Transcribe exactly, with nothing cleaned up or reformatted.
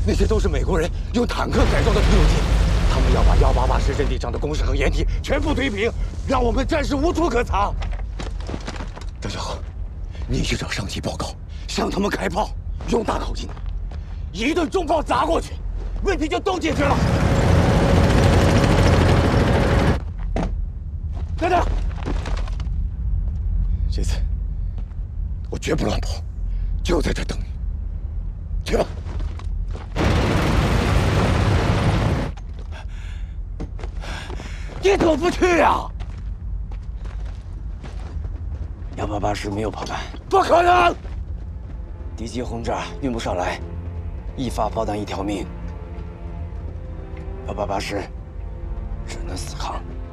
那些都是美国人用坦克改装的突击，他们要把幺八八师阵地上的工事和掩体全部推平，让我们战士无处可藏。张小恒，你去找上级报告，向他们开炮，用大口径，一顿重炮砸过去，问题就都解决了。等等，这次我绝不乱跑，就在这等你。去吧。 你怎么不去呀？ 幺八八师没有炮弹， 不可能！ 敌机轰炸运不上来，一发炮弹一条命。幺八八师只能死扛。